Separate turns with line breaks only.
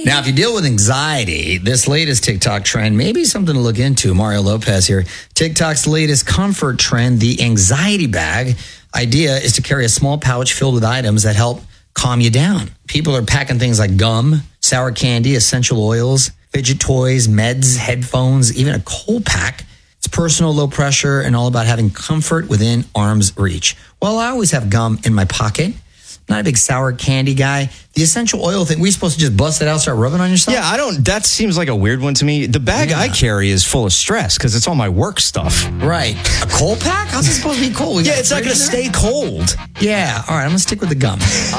Now, if you deal with anxiety, this latest TikTok trend may be something to look into. Mario Lopez here. TikTok's latest comfort trend, the anxiety bag. Idea is to carry a small pouch filled with items that help calm you down. People are packing things like gum, sour candy, essential oils, fidget toys, meds, headphones, even a cold pack. It's personal, low pressure, and all about having comfort within arm's reach. Well, I always have gum in my pocket. Not a big sour candy guy. The essential oil thing, we supposed to just bust it out, start rubbing on yourself?
Yeah, that seems like a weird one to me. The bag I carry is full of stress because it's all my work stuff.
Right. A cold pack? How's it supposed to be cold?
Yeah, it's not going to stay cold.
Yeah, all right, I'm going to stick with the gum.